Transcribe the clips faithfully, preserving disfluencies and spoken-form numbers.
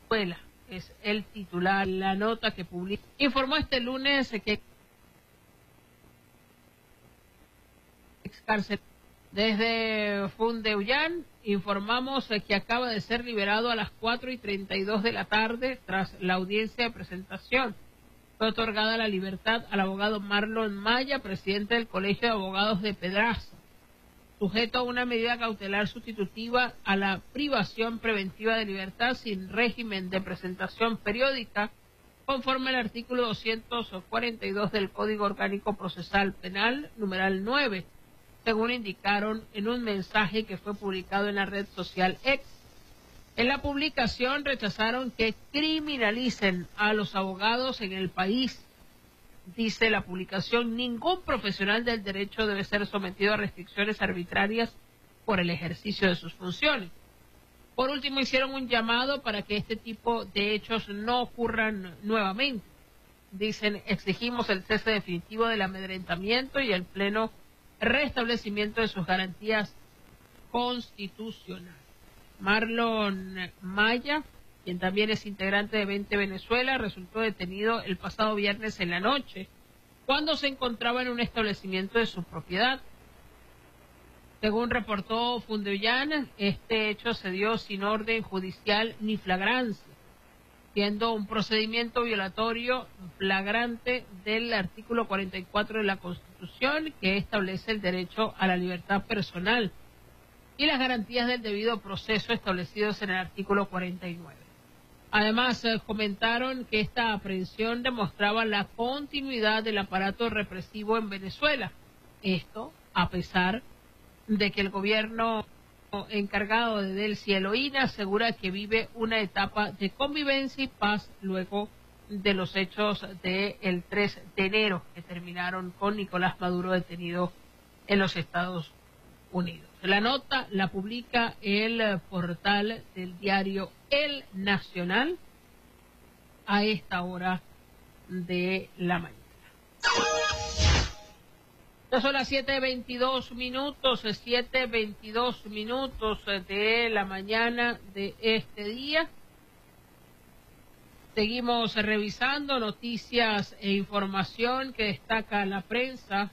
Venezuela. Es el titular, la nota que publica. Informó este lunes que excarcel desde Fundeuyán informamos que acaba de ser liberado a las cuatro y treinta y dos de la tarde tras la audiencia de presentación. Fue otorgada la libertad al abogado Marlon Maya, presidente del Colegio de Abogados de Pedraza, sujeto a una medida cautelar sustitutiva a la privación preventiva de libertad sin régimen de presentación periódica, conforme al artículo doscientos cuarenta y dos del Código Orgánico Procesal Penal, numeral nueve, según indicaron en un mensaje que fue publicado en la red social X. En la publicación rechazaron que criminalicen a los abogados en el país. Dice la publicación, ningún profesional del derecho debe ser sometido a restricciones arbitrarias por el ejercicio de sus funciones. Por último, hicieron un llamado para que este tipo de hechos no ocurran nuevamente. Dicen, exigimos el cese definitivo del amedrentamiento y el pleno restablecimiento de sus garantías constitucionales. Marlon Maya, quien también es integrante de Vente Venezuela, resultó detenido el pasado viernes en la noche, cuando se encontraba en un establecimiento de su propiedad. Según reportó Fundeuyán, este hecho se dio sin orden judicial ni flagrancia, siendo un procedimiento violatorio flagrante del artículo cuarenta y cuatro de la Constitución, que establece el derecho a la libertad personal y las garantías del debido proceso establecidos en el artículo cuarenta y nueve. Además, eh, comentaron que esta aprehensión demostraba la continuidad del aparato represivo en Venezuela. Esto a pesar de que el gobierno encargado de Delcy Eloína asegura que vive una etapa de convivencia y paz luego de los hechos del tres de enero que terminaron con Nicolás Maduro detenido en los Estados Unidos. La nota la publica el portal del diario El Nacional a esta hora de la mañana. Ya son las siete veintidós minutos, siete veintidós minutos de la mañana de este día. Seguimos revisando noticias e información que destaca la prensa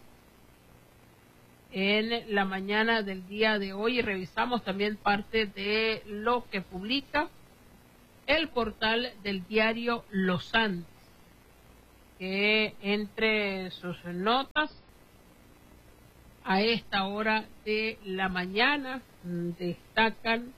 en la mañana del día de hoy, y revisamos también parte de lo que publica el portal del diario Los Andes, que entre sus notas a esta hora de la mañana destacan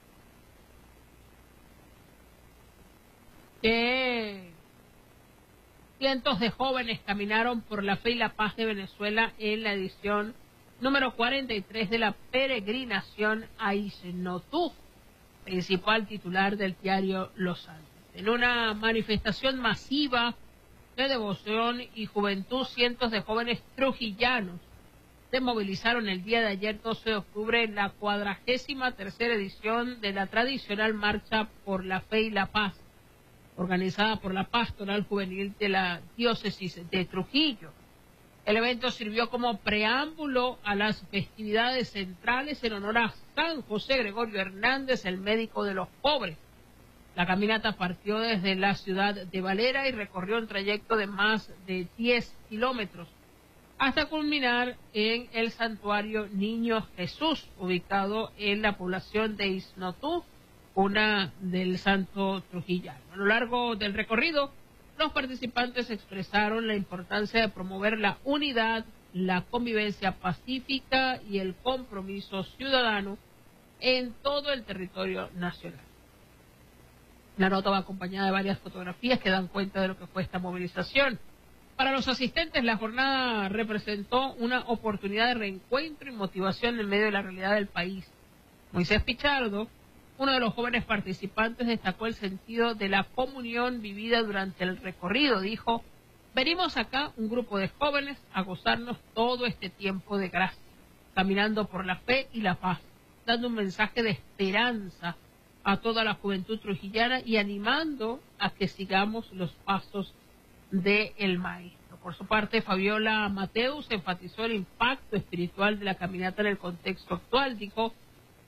que cientos de jóvenes caminaron por la fe y la paz de Venezuela en la edición número cuarenta y tres de la peregrinación a Isnotú, principal titular del diario Los Andes. En una manifestación masiva de devoción y juventud, cientos de jóvenes trujillanos se movilizaron el día de ayer, doce de octubre, en la cuadragésima tercera edición de la tradicional Marcha por la Fe y la Paz, organizada por la Pastoral Juvenil de la Diócesis de Trujillo. El evento sirvió como preámbulo a las festividades centrales en honor a San José Gregorio Hernández, el médico de los pobres. La caminata partió desde la ciudad de Valera y recorrió un trayecto de más de diez kilómetros hasta culminar en el santuario Niño Jesús, ubicado en la población de Isnotú, una del Santo Trujillano. A lo largo del recorrido, los participantes expresaron la importancia de promover la unidad, la convivencia pacífica y el compromiso ciudadano en todo el territorio nacional. La nota va acompañada de varias fotografías que dan cuenta de lo que fue esta movilización. Para los asistentes, la jornada representó una oportunidad de reencuentro y motivación en medio de la realidad del país. Moisés Pichardo, uno de los jóvenes participantes, destacó el sentido de la comunión vivida durante el recorrido. Dijo, venimos acá un grupo de jóvenes a gozarnos todo este tiempo de gracia, caminando por la fe y la paz, dando un mensaje de esperanza a toda la juventud trujillana y animando a que sigamos los pasos del maestro. Por su parte, Fabiola Mateus enfatizó el impacto espiritual de la caminata en el contexto actual. Dijo,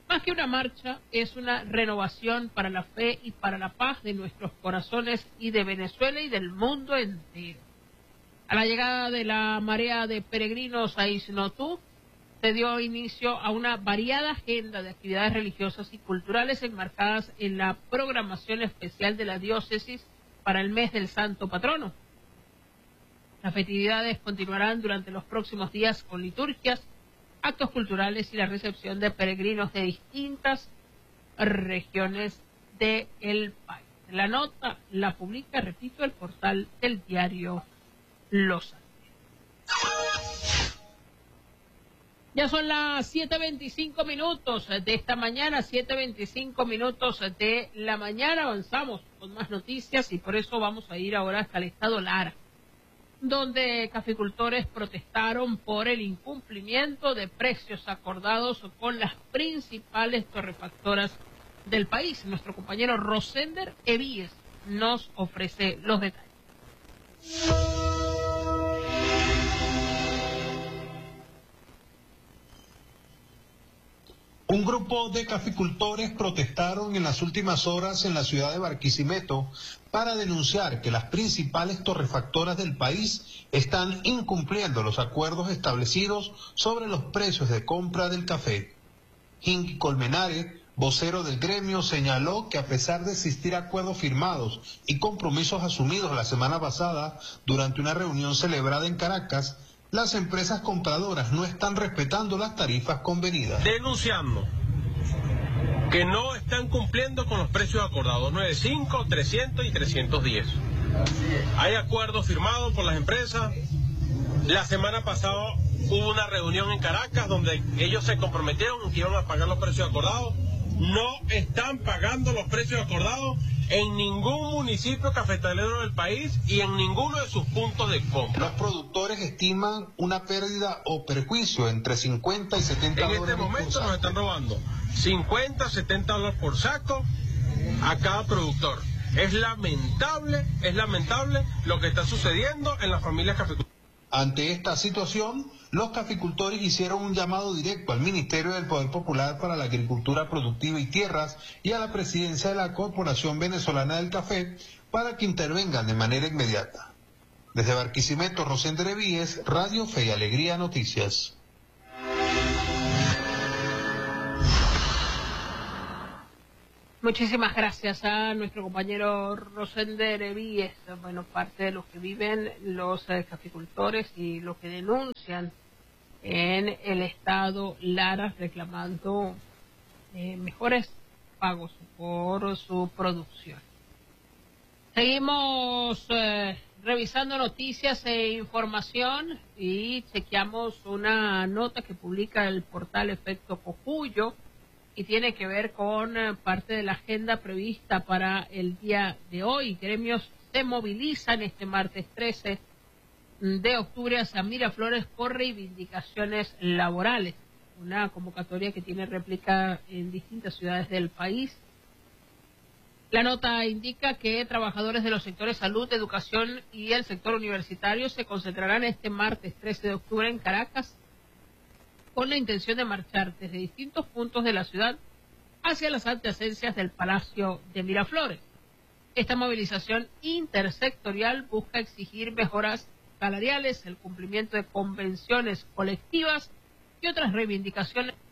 Más que una marcha, es una renovación para la fe y para la paz de nuestros corazones y de Venezuela y del mundo entero. A la llegada de la marea de peregrinos a Isnotú, se dio inicio a una variada agenda de actividades religiosas y culturales enmarcadas en la programación especial de la diócesis para el mes del Santo Patrono. Las festividades continuarán durante los próximos días con liturgias, actos culturales y la recepción de peregrinos de distintas regiones del país. La nota la publica, repito, el portal del diario Los Andes. Ya son las siete veinticinco minutos de esta mañana, siete veinticinco minutos de la mañana. Avanzamos con más noticias y por eso vamos a ir ahora hasta el estado Lara, donde caficultores protestaron por el incumplimiento de precios acordados con las principales torrefactoras del país. Nuestro compañero Rosender Evíes nos ofrece los detalles. Un grupo de caficultores protestaron en las últimas horas en la ciudad de Barquisimeto para denunciar que las principales torrefactoras del país están incumpliendo los acuerdos establecidos sobre los precios de compra del café. Hinky Colmenares, vocero del gremio, señaló que a pesar de existir acuerdos firmados y compromisos asumidos la semana pasada durante una reunión celebrada en Caracas, las empresas compradoras no están respetando las tarifas convenidas. Denunciamos que no están cumpliendo con los precios acordados, noventa y cinco, trescientos y trescientos diez. Hay acuerdos firmados por las empresas. La semana pasada hubo una reunión en Caracas donde ellos se comprometieron en que iban a pagar los precios acordados. No están pagando los precios acordados en ningún municipio cafetalero del país y en ninguno de sus puntos de compra. Los productores estiman una pérdida o perjuicio entre cincuenta y setenta en dólares. En este momento nos están robando cincuenta, setenta dólares por saco a cada productor. Es lamentable, es lamentable lo que está sucediendo en las familias caficultoras. Ante esta situación, los caficultores hicieron un llamado directo al Ministerio del Poder Popular para la Agricultura Productiva y Tierras y a la presidencia de la Corporación Venezolana del Café para que intervengan de manera inmediata. Desde Barquisimeto, Rosender Evíes, Radio Fe y Alegría Noticias. Muchísimas gracias a nuestro compañero Rosender Evíes. Bueno, parte de lo que viven los eh, caficultores y lo que denuncian en el estado Lara reclamando eh, mejores pagos por su producción. Seguimos eh, revisando noticias e información y chequeamos una nota que publica el portal Efecto Cocuyo y tiene que ver con eh, parte de la agenda prevista para el día de hoy. Gremios se movilizan este martes trece de octubre hacia Miraflores por reivindicaciones laborales. Una convocatoria que tiene réplica en distintas ciudades del país. La nota indica que trabajadores de los sectores salud, educación y el sector universitario se concentrarán este martes trece de octubre en Caracas con la intención de marchar desde distintos puntos de la ciudad hacia las adyacencias del Palacio de Miraflores. Esta movilización intersectorial busca exigir mejoras salariales, el cumplimiento de convenciones colectivas y otras reivindicaciones